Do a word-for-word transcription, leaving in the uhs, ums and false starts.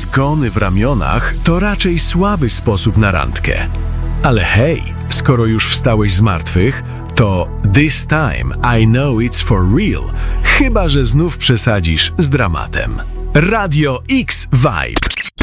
zgony w ramionach to raczej słaby sposób na randkę. Ale hej, skoro już wstałeś z martwych, to this time I know it's for real, chyba że znów przesadzisz z dramatem. Radio X Vibe.